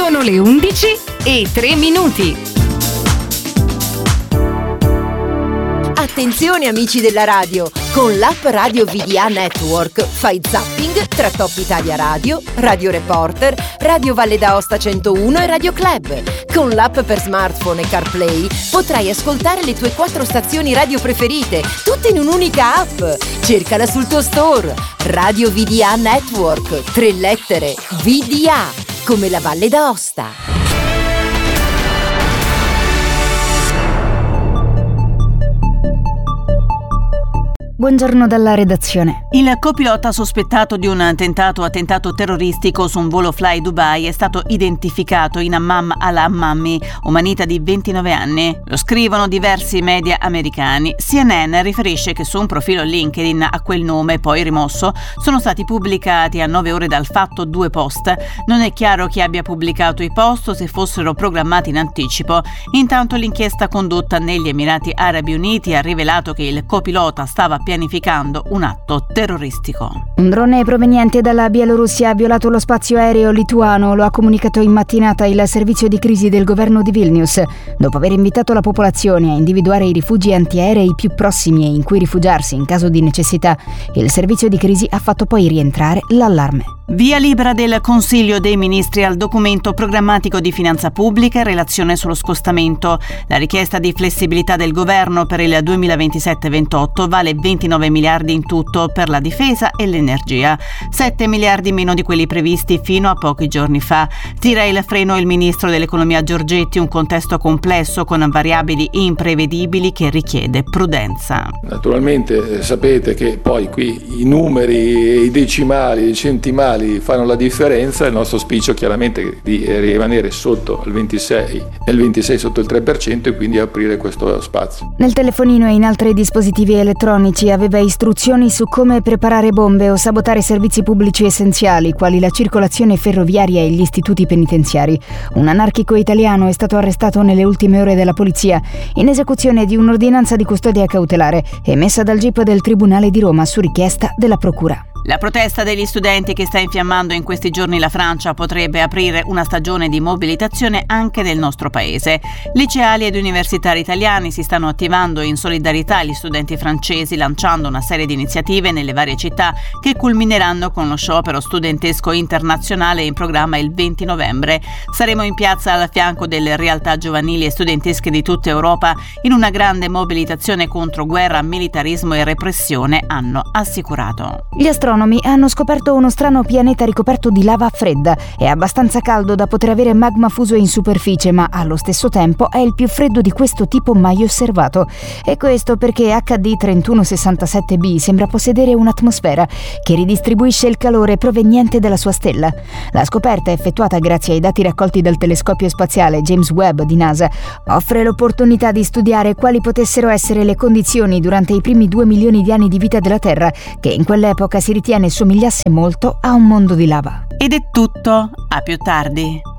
Sono le 11:03. Attenzione amici della radio, con l'app Radio VDA Network fai zapping tra Top Italia Radio, Radio Reporter, Radio Valle d'Aosta 101 e Radio Club. Con l'app per smartphone e CarPlay potrai ascoltare le tue 4 stazioni radio preferite, tutte in un'unica app. Cercala sul tuo store. Radio VDA Network, 3 lettere, VDA, come la Valle d'Aosta. Buongiorno dalla redazione. Il copilota sospettato di un attentato terroristico su un volo Fly Dubai è stato identificato in Hammam al-Hammami, umanita di 29 anni. Lo scrivono diversi media americani. CNN riferisce che su un profilo LinkedIn a quel nome, poi rimosso, sono stati pubblicati a 9 ore dal fatto 2 post. Non è chiaro chi abbia pubblicato i post o se fossero programmati in anticipo. Intanto l'inchiesta condotta negli Emirati Arabi Uniti ha rivelato che il copilota stava pianificando un atto terroristico. Un drone proveniente dalla Bielorussia ha violato lo spazio aereo lituano, lo ha comunicato in mattinata il servizio di crisi del governo di Vilnius, dopo aver invitato la popolazione a individuare i rifugi antiaerei più prossimi e in cui rifugiarsi in caso di necessità. Il servizio di crisi ha fatto poi rientrare l'allarme. Via libera del Consiglio dei Ministri al documento programmatico di finanza pubblica in relazione sullo scostamento. La richiesta di flessibilità del governo per il 2027-28 vale 29 miliardi in tutto per la difesa e l'energia, 7 miliardi meno di quelli previsti fino a pochi giorni fa. Tira il freno il ministro dell'economia Giorgetti, un contesto complesso con variabili imprevedibili che richiede prudenza. Naturalmente sapete che poi qui i numeri, i decimali, i centimali fanno la differenza. Il nostro auspicio chiaramente è di rimanere sotto il 26, nel 26 sotto il 3% e quindi aprire questo spazio. Nel telefonino e in altri dispositivi elettronici aveva istruzioni su come preparare bombe o sabotare servizi pubblici essenziali quali la circolazione ferroviaria e gli istituti penitenziari. Un anarchico italiano è stato arrestato nelle ultime ore dalla polizia in esecuzione di un'ordinanza di custodia cautelare emessa dal GIP del Tribunale di Roma su richiesta della Procura. La protesta degli studenti che sta infiammando in questi giorni la Francia potrebbe aprire una stagione di mobilitazione anche nel nostro paese. Liceali ed universitari italiani si stanno attivando in solidarietà agli studenti francesi, lanciando una serie di iniziative nelle varie città che culmineranno con lo sciopero studentesco internazionale in programma il 20 novembre. Saremo in piazza al fianco delle realtà giovanili e studentesche di tutta Europa in una grande mobilitazione contro guerra, militarismo e repressione, hanno assicurato. Gli astronomi hanno scoperto uno strano pianeta ricoperto di lava fredda. È abbastanza caldo da poter avere magma fuso in superficie, ma allo stesso tempo è il più freddo di questo tipo mai osservato. E questo perché HD 3167b sembra possedere un'atmosfera che ridistribuisce il calore proveniente dalla sua stella. La scoperta, effettuata grazie ai dati raccolti dal telescopio spaziale James Webb di NASA, offre l'opportunità di studiare quali potessero essere le condizioni durante i primi 2 milioni di anni di vita della Terra, che in quell'epoca si ritiene somigliasse molto a un mondo di lava. Ed è tutto, a più tardi.